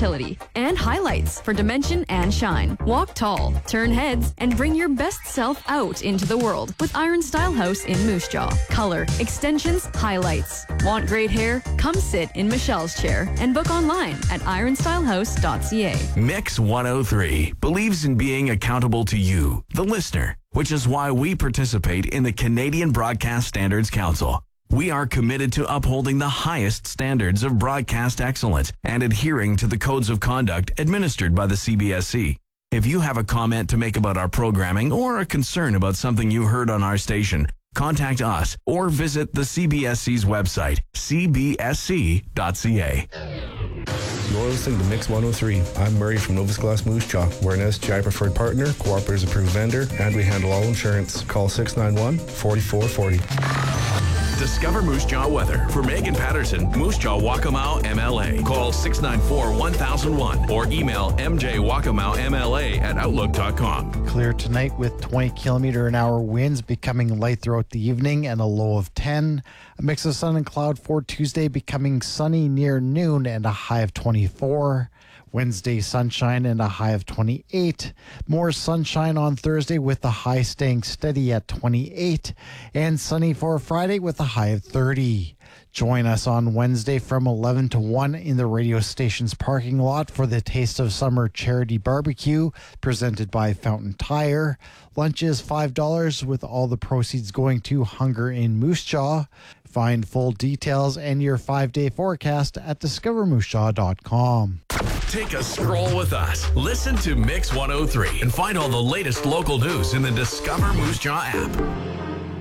versatility, and highlights for dimension and shine. Walk tall, turn heads, and bring your best self out into the world with Iron Style House in Moose Jaw. Color, extensions, highlights. Want great hair? Come sit in Michelle's chair and book online at ironstylehouse.ca. Mix 103 believes in being accountable to you, the listener, which is why we participate in the Canadian Broadcast Standards Council. We are committed to upholding the highest standards of broadcast excellence and adhering to the codes of conduct administered by the CBSC. If you have a comment to make about our programming or a concern about something you heard on our station, contact us or visit the CBSC's website, cbsc.ca. You're listening to Mix 103. I'm Murray from Novus Glass Moose Jaw. We're an SGI preferred partner, Cooperatives approved vendor, and we handle all insurance. Call 691-4440. Discover Moose Jaw weather for Megan Patterson, Moose Jaw Waccamaw MLA. Call 694-1001 or email mjwacamaumla@outlook.com. Clear tonight with 20-kilometer-an-hour winds becoming light throughout the evening and a low of 10. A mix of sun and cloud for Tuesday, becoming sunny near noon and a high of 24. Wednesday, sunshine and a high of 28. More sunshine on Thursday with the high staying steady at 28. And sunny for Friday with a high of 30. Join us on Wednesday from 11 to 1 in the radio station's parking lot for the Taste of Summer Charity Barbecue presented by Fountain Tire. Lunch is $5 with all the proceeds going to Hunger in Moose Jaw. Find full details and your 5-day forecast at discovermoosejaw.com. Take a stroll with us. Listen to Mix 103 and find all the latest local news in the Discover Moose Jaw app.